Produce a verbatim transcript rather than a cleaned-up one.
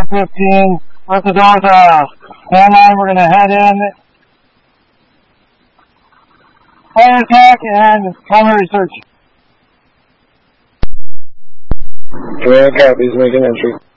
fifteen. Let the doors uh, stand line. We're going to head in. Fire attack and primary search. Command copies, making entry.